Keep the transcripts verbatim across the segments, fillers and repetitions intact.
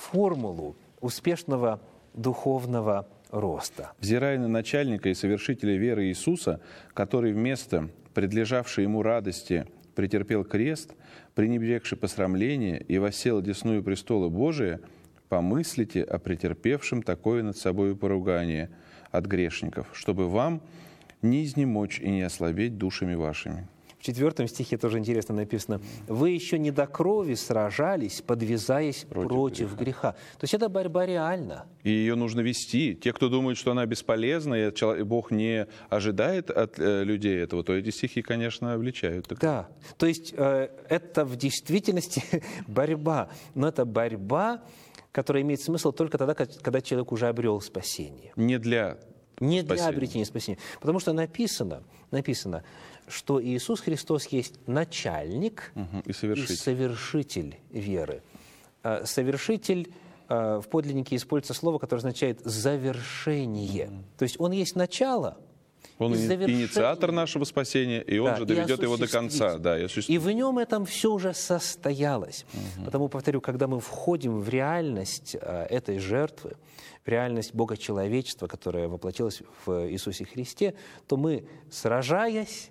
формулу успешного духовного роста. Взирая на начальника и совершителя веры Иисуса, который вместо предлежавшей ему радости претерпел крест, пренебрегши посрамление и воссел одесную престола Божия, помыслите о претерпевшем такое над собою поругание от грешников, чтобы вам не изнемочь и не ослабеть душами вашими». В четвертом стихе тоже интересно написано: «Вы еще не до крови сражались, подвязаясь против, против греха». греха». То есть это борьба реальна. И ее нужно вести. Те, кто думает, что она бесполезна, и Бог не ожидает от э, людей этого, то эти стихи, конечно, обличают. Да, то есть э, это в действительности борьба. Но это борьба, которая имеет смысл только тогда, когда человек уже обрел спасение. Не для Не спасения. для обретения спасения. Потому что написано, написано, что Иисус Христос есть начальник угу, и, совершитель. и совершитель веры. Совершитель в подлиннике используется слово, которое означает «завершение». Угу. То есть Он есть начало. Он инициатор нашего спасения, и Он да, же доведет его до конца. Да, и, и в Нем этом все уже состоялось. Угу. Потому, повторю, когда мы входим в реальность этой жертвы, в реальность Бога человечества, которое воплотилось в Иисусе Христе, то мы, сражаясь,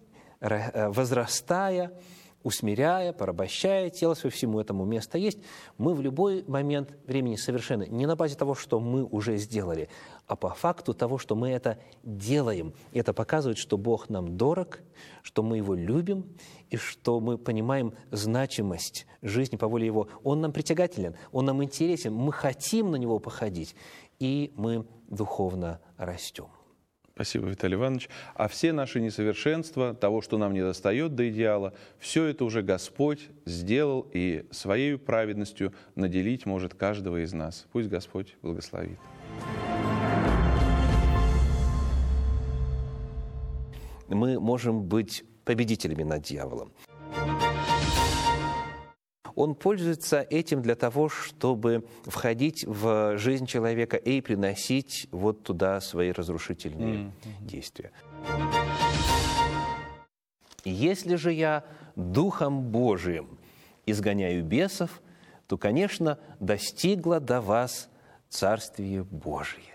возрастая, усмиряя, порабощая тело свое, всему этому место есть, мы в любой момент времени совершенно не на базе того, что мы уже сделали, а по факту того, что мы это делаем. И это показывает, что Бог нам дорог, что мы Его любим, и что мы понимаем значимость жизни по воле Его. Он нам притягателен, Он нам интересен, мы хотим на Него походить, и мы духовно растем. Спасибо, Виталий Иванович. А все наши несовершенства, того, что нам недостает до идеала, все это уже Господь сделал и Своей праведностью наделить может каждого из нас. Пусть Господь благословит. Мы можем быть победителями над дьяволом. Он пользуется этим для того, чтобы входить в жизнь человека и приносить вот туда свои разрушительные mm-hmm. действия. Если же я Духом Божиим изгоняю бесов, то, конечно, достигло до вас Царствие Божие.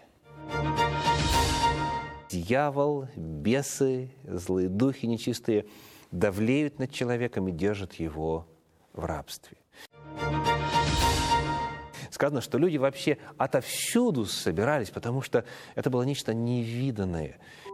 Дьявол, бесы, злые духи нечистые давлеют над человеком и держат его в рабстве. Сказано, что люди вообще отовсюду собирались, потому что это было нечто невиданное,